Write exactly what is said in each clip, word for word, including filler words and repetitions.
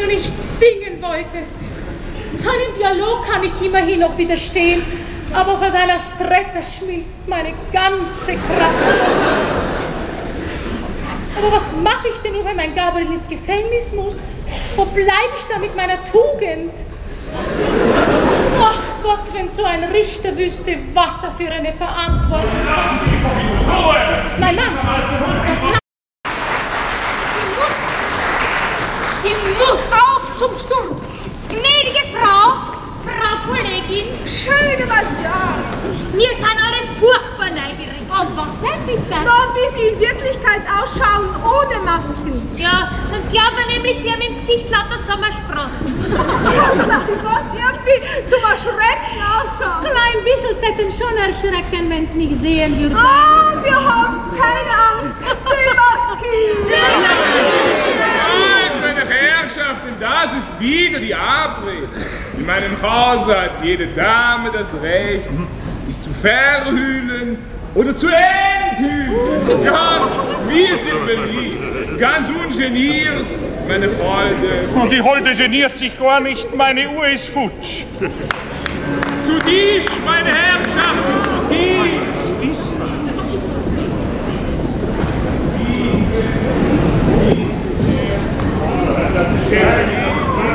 nur nicht singen wollte. Seinem Dialog kann ich immerhin noch widerstehen, aber vor seiner Stretta schmilzt meine ganze Kraft. Aber was mache ich denn nur, wenn mein Gabriel ins Gefängnis muss? Wo bleibe ich da mit meiner Tugend? Ach Gott, wenn so ein Richter wüsste, was er für eine Verantwortung hat. Das ist mein Mann. Sie muss, sie muss auf zum Sturm. Gnädige Frau, Frau Kollegin. Schöne Madame. Wir sind alle furchtbar neugierig. Und was denn bitte? Na, wie Sie in Wirklichkeit ausschauen, ohne Masken. Ja, sonst glauben wir nämlich, Sie haben im Gesicht lauter Sommersprossen. Ja, dass Sie sonst irgendwie zum Erschrecken ausschauen. Klein bisschen täten schon erschrecken, wenn Sie mich sehen würden. Ah, wir haben keine Angst. Die Maske. Nein, meine Herrschaften, das ist wieder die Abrede. In meinem Hause hat jede Dame das Recht, sich zu verhüllen oder zu enthüllen. Ganz, wir sind beliebt, ganz ungeniert, meine Holde. Und die Holde geniert sich gar nicht, meine Uhr ist futsch. Zu Tisch, meine Herrschaften, zu Tisch. Das ist schön.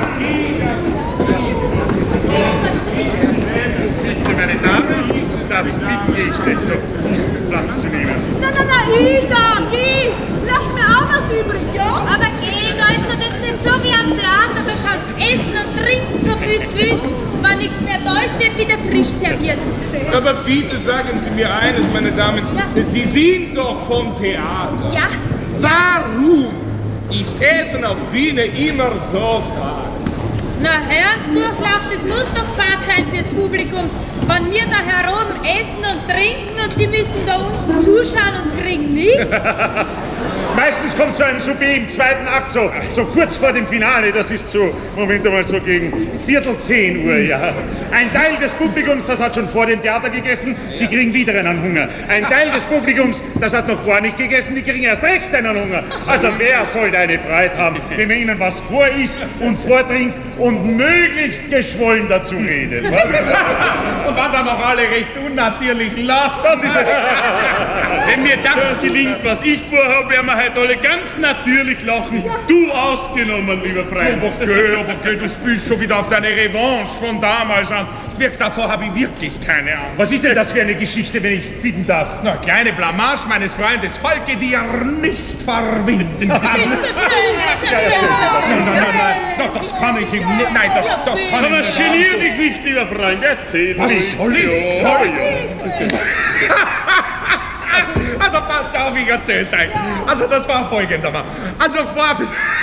Bitte, meine Damen, darf ich bitten, Gäste, so Platz zu nehmen. Nein, nein, nein, Ida, geh. Lass mir auch was übrig, ja? Aber geh, da ist doch jetzt nicht so wie am Theater. Da kannst essen und trinken, so viel Süß. Wenn nichts mehr da ist, wird wieder frisch serviert. Aber bitte sagen Sie mir eines, meine Damen. Ja. Sie sind doch vom Theater. Ja. Warum ist Essen auf Bühne immer so fad? Na, Herrensdurchlauf, das muss doch Fahrt sein fürs Publikum. Wenn wir da herum essen und trinken und die müssen da unten zuschauen und kriegen nichts. Meistens kommt so ein Souper im zweiten Akt, so, so kurz vor dem Finale, das ist so, Moment einmal, so gegen Viertel zehn Uhr, ja. Ein Teil des Publikums, das hat schon vor dem Theater gegessen, die kriegen wieder einen Hunger. Ein Teil des Publikums, das hat noch gar nicht gegessen, die kriegen erst recht einen Hunger. Also wer soll eine Freude haben, wenn man ihnen was vorisst und vortrinkt und möglichst geschwollen dazu redet, was? Und wann dann noch alle recht unnatürlich lachen. Das ist Wenn mir das gelingt, was ich vorhabe, werden wir heute alle ganz natürlich lachen. Du ausgenommen, lieber Prinz. Aber okay, aber okay, du spielst schon wieder auf deine Revanche von damals an. Wirk, davor habe ich wirklich keine Angst. Was ist denn das für eine Geschichte, wenn ich bitten darf? Na, kleine Blamage meines Freundes Falke, die er nicht verwinden kann. Nein, Nein, nein, nein, nein, das kann ich ihm nicht. Nein, das, das kann Aber ich genier dich nicht, lieber Freund, erzähl Was mir. soll ich? Ja, Soll ja. Also passt auf, ich erzähl's euch. Also das war folgendermaßen. Also vor...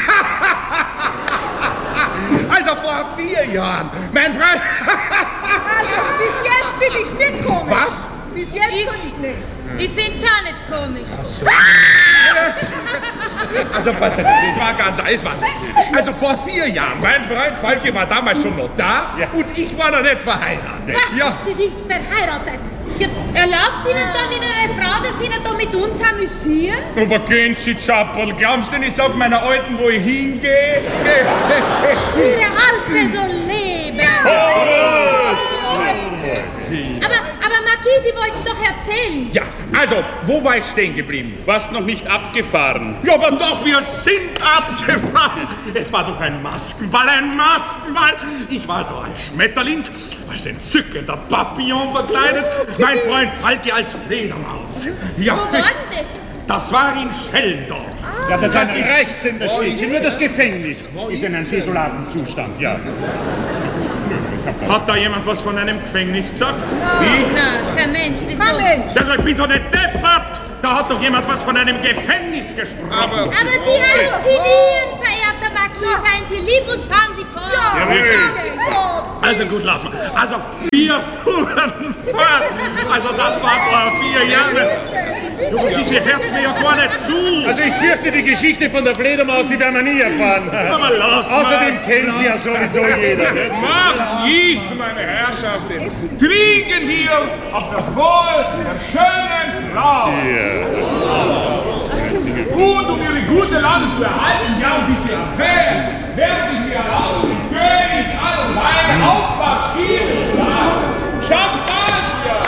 Also vor vier Jahren, mein Freund... Also, bis jetzt finde ich's nicht komisch. Was? Bis jetzt finde ich nicht. Ich find's auch nicht komisch. Also pass auf, das war ganz alles was. Also vor vier Jahren, mein Freund Falke war damals schon noch da Ja. und ich war noch nicht verheiratet. Was? Ja. Sie sind verheiratet. Jetzt erlaubt Ihnen dann Ihre Frau, dass Sie nicht da mit uns amüsieren? Aber gehen Sie, Chappel, glaubst du, ich sag meiner Alten, wo ich hingehe? Ihre Alte soll leben. Aber, aber Marquis, Sie wollten doch erzählen. Ja, also, wo war ich stehen geblieben? Warst noch nicht abgefahren. Ja, aber doch, wir sind abgefahren. Es war doch ein Maskenball, ein Maskenball. Ich war so als Schmetterling, als entzückender Papillon verkleidet. Mein Freund Falke als Fledermaus. Ja, Wo war denn das? das war in Schellendorf. Ja, das ist ein reizender Städtchen. Nur das Gefängnis ist in einem desolaten Zustand, ja. Hat da jemand was von einem Gefängnis gesagt? Na, kein Mensch, wieso? Kein Mensch. Also, ich bin doch nicht deppert. Da hat doch jemand was von einem Gefängnis gesprochen. Aber Aber Sie halluzinieren, verehrter Marquis. Seien Sie lieb und fahren Sie fort. Ja, Also gut, lass mal. Also wir fuhren fort. Also das war vor vier Jahren. Du, was ist, ihr hört mir ja gar nicht zu. Also ich fürchte, die Geschichte von der Fledermaus, die werden wir nie erfahren. Aber lass Außerdem mal's, kennen sie ja lass sowieso jeder. macht nichts, meine Herrschaften. Trinken wir auf das Wohl der schönen Frau. Und um ihre gute Lage zu erhalten, haben sie sie erwähnt. Werden wir viertes Glas. Champagner!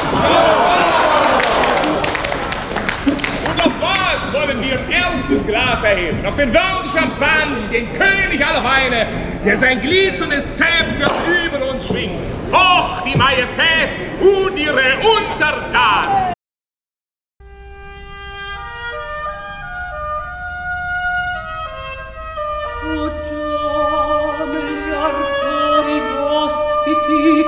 Und auf was wollen wir ein erstes Glas erheben? Auf den Worten Champagner, den König aller Weine, der sein Glied und des Zepters über uns schwingt. Hoch die Majestät und ihre Untertanen!